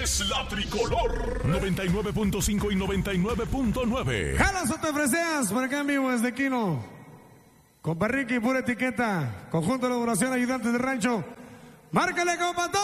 es la tricolor. 99.5 y 99.9. Jalas o te freseas, por acá en vivo desde Quino. Compa Ricky, pura etiqueta. Conjunto de elaboración, ayudantes de rancho. Márcale, compa.